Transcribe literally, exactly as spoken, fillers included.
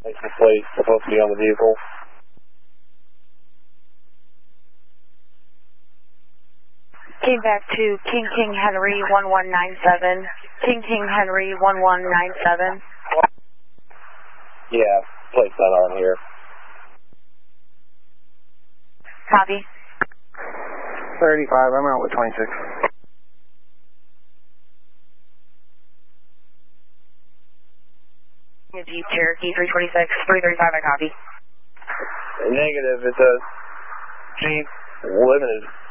License plate supposed to be on the vehicle. Came back to King King Henry one one nine seven. King King Henry one one nine seven. Yeah, plate's not on here. Copy. thirty-five, I'm out with twenty-six. Jeep Cherokee three twenty-six, three thirty-five, I copy. Negative, it's a Jeep Limited.